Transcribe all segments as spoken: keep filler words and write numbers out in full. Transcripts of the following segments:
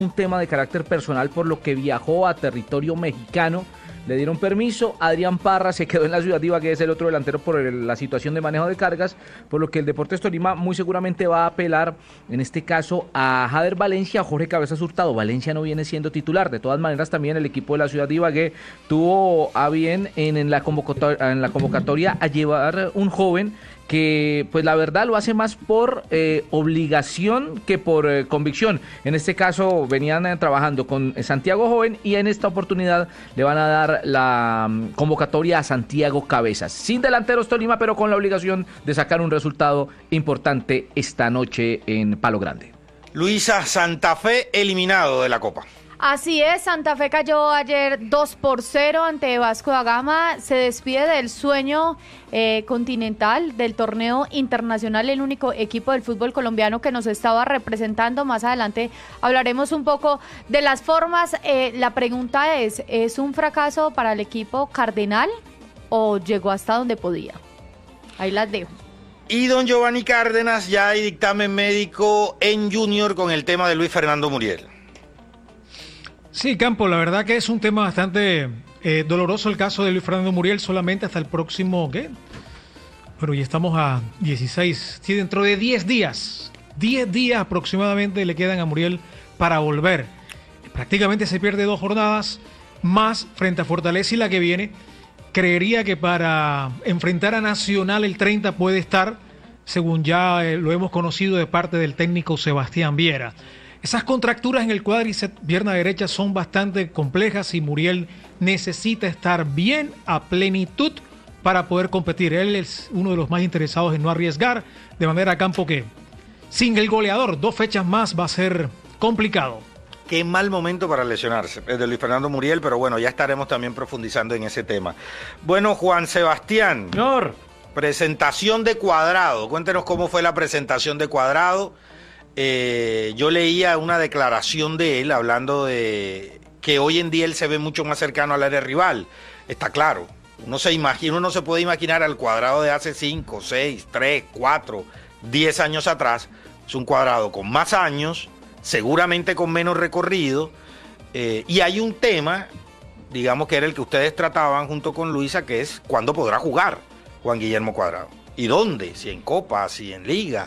un tema de carácter personal por lo que viajó a territorio mexicano. Le dieron permiso, Adrián Parra se quedó en la ciudad de Ibagué, es el otro delantero por el, la situación de manejo de cargas, por lo que el Deportes Tolima muy seguramente va a apelar, en este caso, a Jader Valencia o Jorge Cabezas Hurtado. Valencia no viene siendo titular, de todas maneras también el equipo de la ciudad de Ibagué tuvo a bien en, en, la, convocatoria, en la convocatoria a llevar un joven que pues la verdad lo hace más por eh, obligación que por eh, convicción. En este caso venían eh, trabajando con Santiago Joven y en esta oportunidad le van a dar la um, convocatoria a Santiago Cabezas. Sin delanteros Tolima, pero con la obligación de sacar un resultado importante esta noche en Palo Grande. Luisa, Santa Fe eliminado de la Copa. Así es, Santa Fe cayó ayer dos por cero ante Vasco da Gama, se despide del sueño eh, continental del torneo internacional, el único equipo del fútbol colombiano que nos estaba representando. Más adelante hablaremos un poco de las formas. Eh, la pregunta es, ¿es un fracaso para el equipo cardenal o llegó hasta donde podía? Ahí las dejo. Y don Giovanni Cárdenas, ya hay dictamen médico en Junior con el tema de Luis Fernando Muriel. Sí, Campo, la verdad que es un tema bastante eh, doloroso el caso de Luis Fernando Muriel, solamente hasta el próximo, ¿qué? Bueno, ya estamos a dieciséis, sí, dentro de diez días, diez días aproximadamente le quedan a Muriel para volver. Prácticamente se pierde dos jornadas más frente a Fortaleza y la que viene. Creería que para enfrentar a Nacional el treinta puede estar, según ya eh, lo hemos conocido de parte del técnico Sebastián Viera. Esas contracturas en el cuádriceps pierna derecha son bastante complejas y Muriel necesita estar bien a plenitud para poder competir. Él es uno de los más interesados en no arriesgar, de manera Campo que sin el goleador dos fechas más va a ser complicado. Qué mal momento para lesionarse, es de Luis Fernando Muriel, pero bueno, ya estaremos también profundizando en ese tema. Bueno, Juan Sebastián. Señor. Presentación de Cuadrado. Cuéntenos cómo fue la presentación de Cuadrado. Eh, yo leía una declaración de él hablando de que hoy en día él se ve mucho más cercano al área rival. Está claro, uno se imagina, uno no se puede imaginar al Cuadrado de hace cinco, seis, tres, cuatro, diez años atrás. Es un Cuadrado con más años, seguramente con menos recorrido, eh, y hay un tema, digamos que era el que ustedes trataban junto con Luisa, que es cuándo podrá jugar Juan Guillermo Cuadrado y dónde, si en Copa, si en Liga.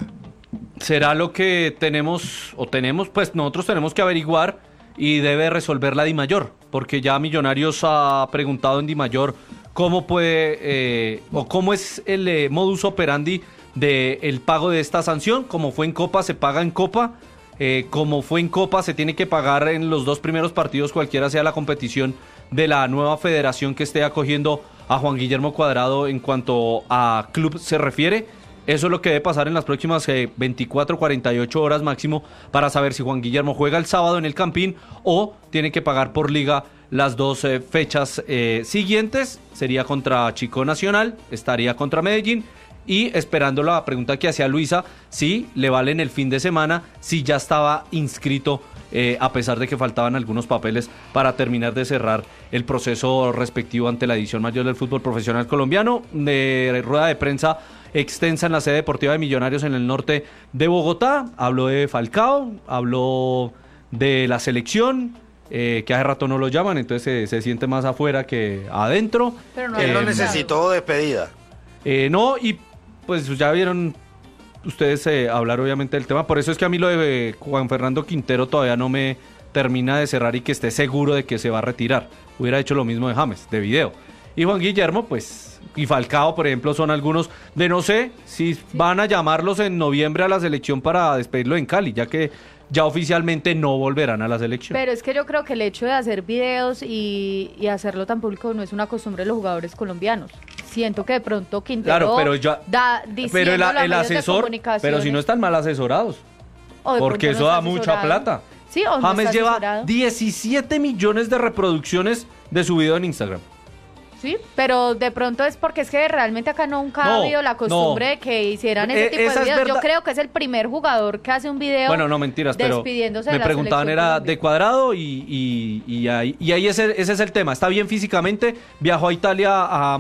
Será lo que tenemos, o tenemos, pues nosotros tenemos que averiguar y debe resolver la DIMAYOR, porque ya Millonarios ha preguntado en DIMAYOR cómo puede, eh, o cómo es el eh, modus operandi del pago de esta sanción. Como fue en Copa, se paga en Copa, eh, como fue en Copa, se tiene que pagar en los dos primeros partidos, cualquiera sea la competición de la nueva federación que esté acogiendo a Juan Guillermo Cuadrado en cuanto a club se refiere. Eso es lo que debe pasar en las próximas eh, veinticuatro, cuarenta y ocho horas máximo para saber si Juan Guillermo juega el sábado en el Campín o tiene que pagar por liga las dos eh, fechas eh, siguientes. Sería contra Chico Nacional, estaría contra Medellín y esperando la pregunta que hacía Luisa, si le valen el fin de semana, si ya estaba inscrito eh, a pesar de que faltaban algunos papeles para terminar de cerrar el proceso respectivo ante la edición mayor del fútbol profesional colombiano. De rueda de prensa extensa en la sede deportiva de Millonarios en el norte de Bogotá. Habló de Falcao, habló de la selección, eh, que hace rato no lo llaman, entonces se, se siente más afuera que adentro. Pero no, él no eh, necesitó despedida. Eh, no, y pues ya vieron ustedes eh, hablar obviamente del tema, por eso es que a mí lo de Juan Fernando Quintero todavía no me termina de cerrar y que esté seguro de que se va a retirar. Hubiera hecho lo mismo de James, de video. Y Juan Guillermo, pues, y Falcao, por ejemplo, son algunos de no sé si van a llamarlos en noviembre a la selección para despedirlo en Cali, ya que ya oficialmente no volverán a la selección. Pero es que yo creo que el hecho de hacer videos y, y hacerlo tan público no es una costumbre de los jugadores colombianos. Siento que de pronto Quintero claro, pero yo, da pero el, el asesor, pero si no están mal asesorados, porque eso no da mucha plata. Sí, o no James lleva diecisiete millones de reproducciones de su video en Instagram. Sí, pero de pronto es porque es que realmente acá nunca no, ha habido la costumbre no. de que hicieran ese eh, tipo de videos. Es Yo creo que es el primer jugador que hace un video. Bueno, no mentiras, pero despidiéndose me de la preguntaban era de Cuadrado y, y, y ahí, y ahí ese, ese es el tema. Está bien físicamente, viajó a Italia a,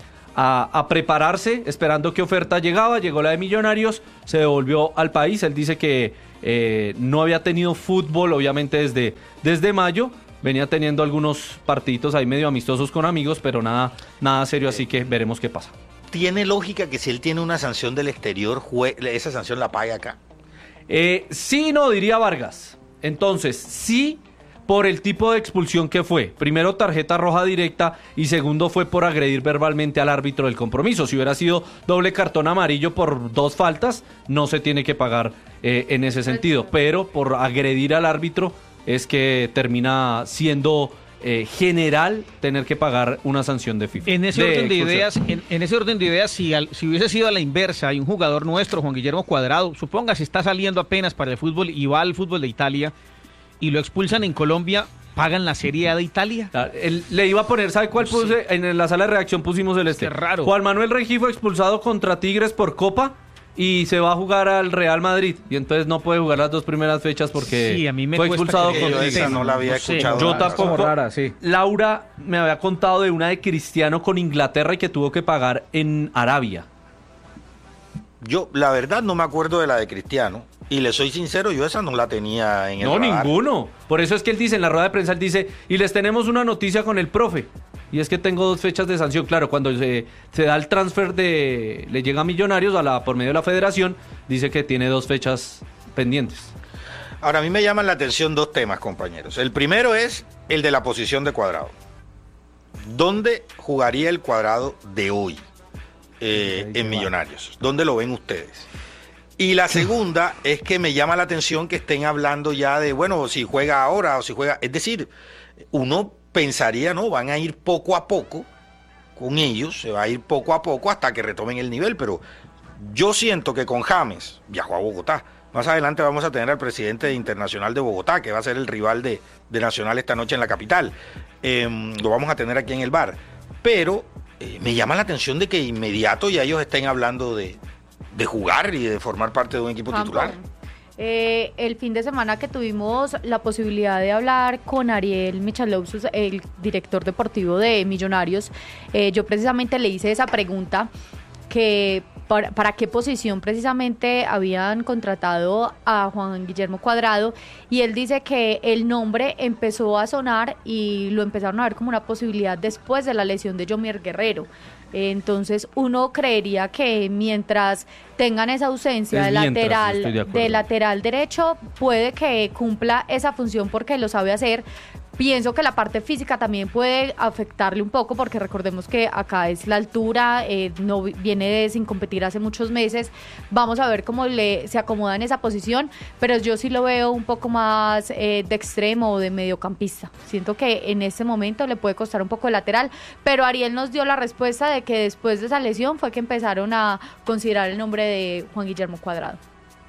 a, a prepararse, esperando qué oferta llegaba. Llegó la de Millonarios, se devolvió al país. Él dice que eh, no había tenido fútbol, obviamente desde, desde mayo. Venía teniendo algunos partiditos ahí medio amistosos con amigos, pero nada, nada serio, así que veremos qué pasa. ¿Tiene lógica que si él tiene una sanción del exterior, jue- esa sanción la pague acá? Eh, sí, no, diría Vargas. Entonces, sí, por el tipo de expulsión que fue. Primero, tarjeta roja directa y segundo fue por agredir verbalmente al árbitro del compromiso. Si hubiera sido doble cartón amarillo por dos faltas, no se tiene que pagar eh, en ese sentido. Pero por agredir al árbitro es que termina siendo eh, general tener que pagar una sanción de FIFA. En ese de orden de expulsión. ideas, en, en ese orden de ideas, si, al- si hubiese sido a la inversa, hay un jugador nuestro, Juan Guillermo Cuadrado, suponga si está saliendo apenas para el fútbol y va al fútbol de Italia y lo expulsan en Colombia, ¿pagan la Serie A de Italia? Ah, él- le iba a poner, ¿sabe cuál puse? En la sala de reacción pusimos el este. Qué raro. Juan Manuel Rengifo expulsado contra Tigres por Copa y se va a jugar al Real Madrid. Y entonces no puede jugar las dos primeras fechas porque Sí, a mí me fue cuesta expulsado creer. con Yo Tigres. esa no la había No sé, escuchado. Yo nada. tampoco. Como rara, sí. Laura me había contado de una de Cristiano con Inglaterra y que tuvo que pagar en Arabia. Yo, la verdad, no me acuerdo de la de Cristiano. Y le soy sincero, yo esa no la tenía en el No, radar. ninguno. Por eso es que él dice, en la rueda de prensa, él dice, y les tenemos una noticia con el profe. Y es que tengo dos fechas de sanción. Claro, cuando se, se da el transfer de... Le llega a Millonarios a la, por medio de la federación, dice que tiene dos fechas pendientes. Ahora, a mí me llaman la atención dos temas, compañeros. El primero es el de la posición de Cuadrado. ¿Dónde jugaría el Cuadrado de hoy eh, en Millonarios? ¿Dónde lo ven ustedes? Y la segunda es que me llama la atención que estén hablando ya de, bueno, si juega ahora o si juega... Es decir, uno pensaría, ¿no? Van a ir poco a poco con ellos, se va a ir poco a poco hasta que retomen el nivel, pero yo siento que con James viajó a Bogotá. Más adelante vamos a tener al presidente internacional de Bogotá, que va a ser el rival de, de Nacional esta noche en la capital. Eh, lo vamos a tener aquí en el bar. Pero eh, me llama la atención de que inmediato ya ellos estén hablando de, de jugar y de formar parte de un equipo Campo. titular. Eh, el fin de semana que tuvimos la posibilidad de hablar con Ariel Michalowsus, el director deportivo de Millonarios, eh, yo precisamente le hice esa pregunta, que para, para qué posición precisamente habían contratado a Juan Guillermo Cuadrado, y él dice que el nombre empezó a sonar y lo empezaron a ver como una posibilidad después de la lesión de Yomier Guerrero. Entonces uno creería que mientras tengan esa ausencia Es de mientras, lateral, estoy de acuerdo. de lateral derecho, puede que cumpla esa función porque lo sabe hacer. Pienso que la parte física también puede afectarle un poco, porque recordemos que acá es la altura, eh, no vi- viene de- sin competir hace muchos meses. Vamos a ver cómo le se acomoda en esa posición, pero yo sí lo veo un poco más eh, de extremo o de mediocampista. Siento que en este momento le puede costar un poco el lateral, pero Ariel nos dio la respuesta de que después de esa lesión fue que empezaron a considerar el nombre de Juan Guillermo Cuadrado.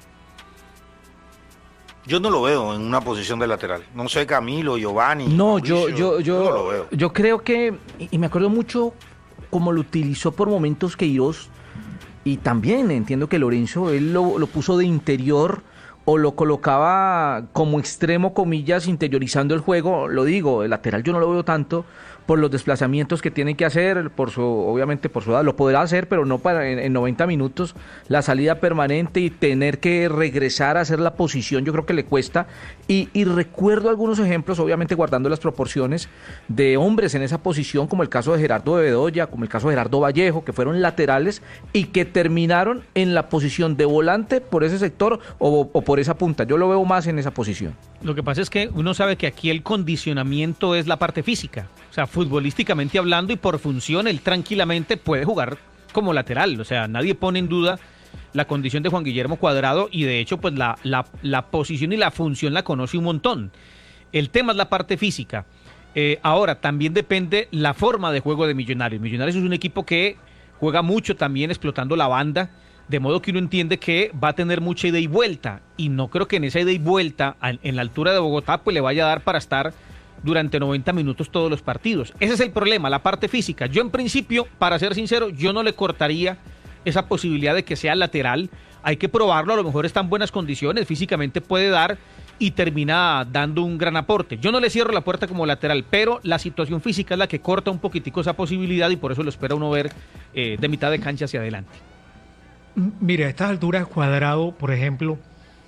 Yo no lo veo en una posición de lateral. No sé, Camilo, Giovanni. No, yo, Mauricio, yo, no lo yo, veo. yo creo que, y y me acuerdo mucho cómo lo utilizó por momentos Queiroz, y también entiendo que Lorenzo, él lo, lo puso de interior o lo colocaba como extremo, comillas, interiorizando el juego. Lo digo, el lateral yo no lo veo tanto por los desplazamientos que tiene que hacer, por su, obviamente por su edad, lo podrá hacer, pero no para en, en noventa minutos, la salida permanente y tener que regresar a hacer la posición, yo creo que le cuesta, y, y recuerdo algunos ejemplos, obviamente guardando las proporciones, de hombres en esa posición, como el caso de Gerardo de Bedoya, como el caso de Gerardo Vallejo, que fueron laterales y que terminaron en la posición de volante por ese sector o, o por esa punta. Yo lo veo más en esa posición. Lo que pasa es que uno sabe que aquí el condicionamiento es la parte física. O sea, futbolísticamente hablando y por función, él tranquilamente puede jugar como lateral. O sea, nadie pone en duda la condición de Juan Guillermo Cuadrado, y de hecho, pues la, la, la posición y la función la conoce un montón. El tema es la parte física. Eh, ahora, también depende la forma de juego de Millonarios. Millonarios es un equipo que juega mucho también explotando la banda, de modo que uno entiende que va a tener mucha ida y vuelta, y no creo que en esa ida y vuelta en, en la altura de Bogotá pues le vaya a dar para estar durante noventa minutos todos los partidos. Ese es el problema, la parte física. Yo en principio, para ser sincero, yo no le cortaría esa posibilidad de que sea lateral. Hay que probarlo, a lo mejor está en buenas condiciones, físicamente puede dar y termina dando un gran aporte. Yo no le cierro la puerta como lateral, pero la situación física es la que corta un poquitico esa posibilidad, y por eso lo espera uno ver eh, de mitad de cancha hacia adelante. Mira, a estas alturas Cuadrado, por ejemplo,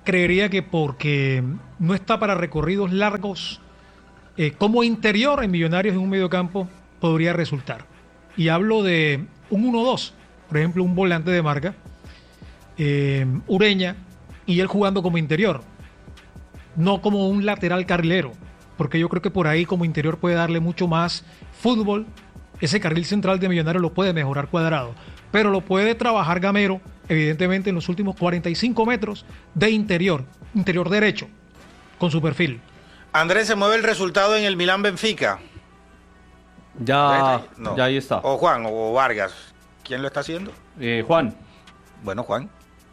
creería que porque no está para recorridos largos, eh, como interior en Millonarios en un mediocampo podría resultar. Y hablo de un uno dos, por ejemplo, un volante de marca, eh, Ureña, y él jugando como interior, no como un lateral carrilero, porque yo creo que por ahí como interior puede darle mucho más fútbol. Ese carril central de Millonarios lo puede mejorar Cuadrado, pero lo puede trabajar Gamero, evidentemente en los últimos cuarenta y cinco metros de interior, interior derecho, con su perfil. Andrés, ¿se mueve el resultado en el Milán Benfica? Ya, No. ya ahí está. O Juan o Vargas. ¿Quién lo está haciendo? Eh, Juan, Bueno, Juan.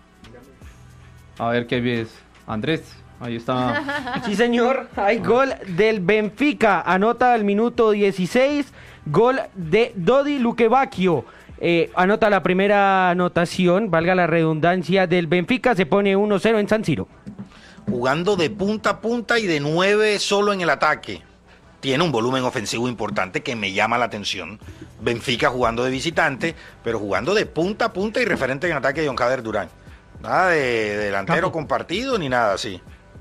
a ver qué ves. Andrés, ahí está. Sí, señor, hay gol del Benfica, anota al minuto dieciséis, gol de Dodi Lukebakio. Eh, anota la primera anotación, valga la redundancia, del Benfica, se pone uno cero en San Siro. Jugando de punta a punta y de nueve solo en el ataque. Tiene un volumen ofensivo importante que me llama la atención. Benfica jugando de visitante, pero jugando de punta a punta y referente en ataque de John Kader Durán. Nada de, de delantero Campo. compartido ni nada así.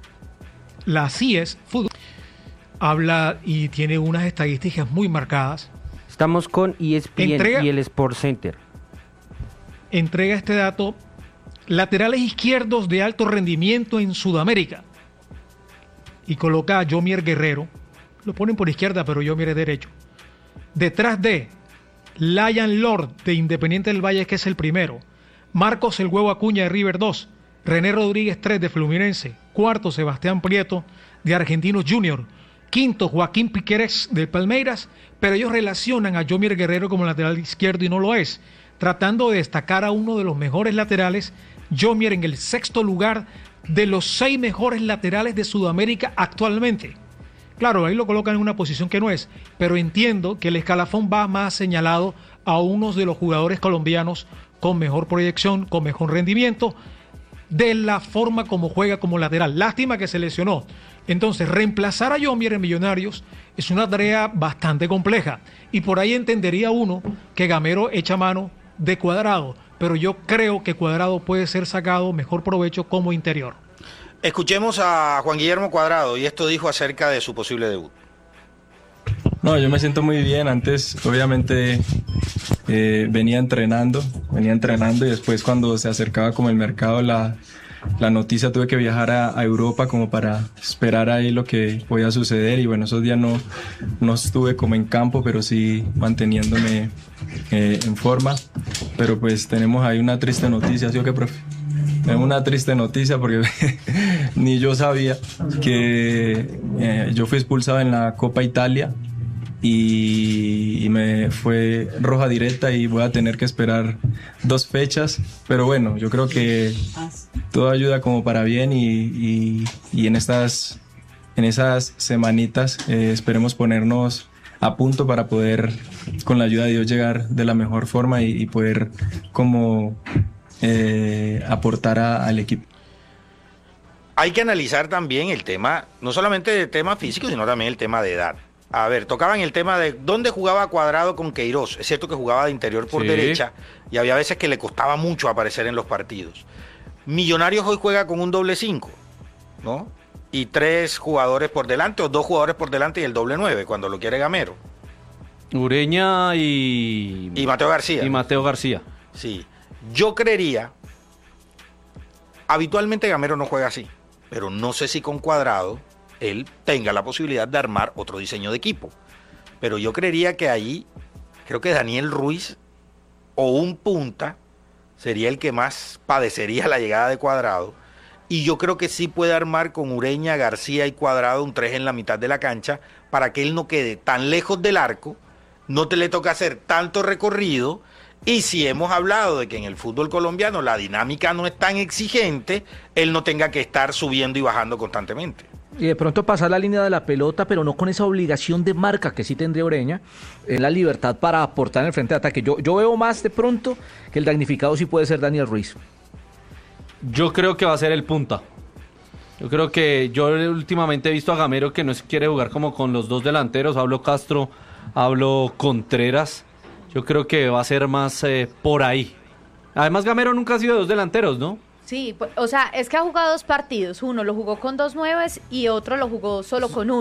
La C I E S Fútbol habla y tiene unas estadísticas muy marcadas. Estamos con E S P N Entrega- y el Sport Center. Entrega este dato: laterales izquierdos de alto rendimiento en Sudamérica. Y coloca a Yomier Guerrero. Lo ponen por izquierda, pero Yomier es derecho. Detrás de Lion Lord de Independiente del Valle, que es el primero. Marcos El Huevo Acuña de River dos. René Rodríguez tres de Fluminense. Cuarto, Sebastián Prieto de Argentinos Junior. Quinto, Joaquín Piquerez de Palmeiras. Pero ellos relacionan a Yomier Guerrero como lateral izquierdo y no lo es. Tratando de destacar a uno de los mejores laterales, Yomier en el sexto lugar de los seis mejores laterales de Sudamérica actualmente. Claro, ahí lo colocan en una posición que no es, pero entiendo que el escalafón va más señalado a unos de los jugadores colombianos con mejor proyección, con mejor rendimiento, de la forma como juega como lateral. Lástima que se lesionó. Entonces, reemplazar a Yomier en Millonarios es una tarea bastante compleja. Y por ahí entendería uno que Gamero echa mano de Cuadrado, pero yo creo que Cuadrado puede ser sacado mejor provecho como interior. Escuchemos a Juan Guillermo Cuadrado y esto dijo acerca de su posible debut. No, yo me siento muy bien. Antes, obviamente, eh, venía entrenando, venía entrenando y después cuando se acercaba como el mercado, la, la noticia, tuve que viajar a, a Europa como para esperar ahí lo que podía suceder. Y bueno, esos días no, no estuve como en campo, pero sí manteniéndome eh, en forma. Pero pues tenemos ahí una triste noticia, ¿sí o qué, profe? Tenemos una triste noticia porque ni yo sabía que eh, yo fui expulsado en la Copa Italia y, y me fue roja directa y voy a tener que esperar dos fechas, pero bueno, yo creo que todo ayuda como para bien y, y, y en estas en esas semanitas eh, esperemos ponernos a punto para poder, con la ayuda de Dios, llegar de la mejor forma y, y poder como eh, aportar a, al equipo. Hay que analizar también el tema, no solamente el tema físico, sino también el tema de edad. A ver, tocaban el tema de dónde jugaba Cuadrado con Queiroz. Es cierto que jugaba de interior por Sí. derecha y había veces que le costaba mucho aparecer en los partidos. Millonarios hoy juega con un doble cinco, ¿no? Y tres jugadores por delante, o dos jugadores por delante y el doble nueve, cuando lo quiere Gamero. Ureña y... Y Mateo García. y Mateo García. Sí. Yo creería, habitualmente Gamero no juega así, pero no sé si con Cuadrado él tenga la posibilidad de armar otro diseño de equipo. Pero yo creería que ahí, creo que Daniel Ruiz o un punta sería el que más padecería la llegada de Cuadrado. Y yo creo que sí puede armar con Ureña, García y Cuadrado un tres en la mitad de la cancha para que él no quede tan lejos del arco, no te le toca hacer tanto recorrido. Y si hemos hablado de que en el fútbol colombiano la dinámica no es tan exigente, él no tenga que estar subiendo y bajando constantemente. Y de pronto pasar la línea de la pelota, pero no con esa obligación de marca que sí tendría Ureña, en la libertad para aportar en el frente de ataque. Yo, yo veo más de pronto que el damnificado sí puede ser Daniel Ruiz. Yo creo que va a ser el punta. Yo creo que yo últimamente he visto a Gamero que no quiere jugar como con los dos delanteros. Hablo Castro, hablo Contreras. Yo creo que va a ser más eh, por ahí. Además, Gamero nunca ha sido de dos delanteros, ¿no? Sí, o sea, es que ha jugado dos partidos. Uno lo jugó con dos nueves y otro lo jugó solo con uno.